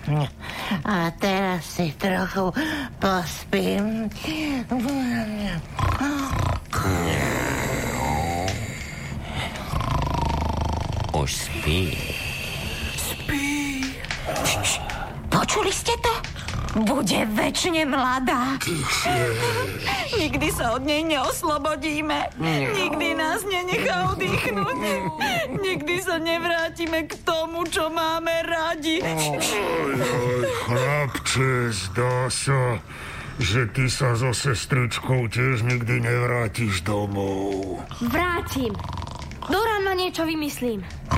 A teraz si trochu pospím. Už spí. Počuli ste to? Bude večne mladá. Nikdy sa od nej neoslobodíme. Nikdy nás nenechá oddychnúť. Nikdy sa nevrátime k tomu, čo máme radi. Chlapče, zdá sa, že ty sa so sestričkou tiež nikdy nevrátiš domov. Vrátim. Do rána niečo vymyslím.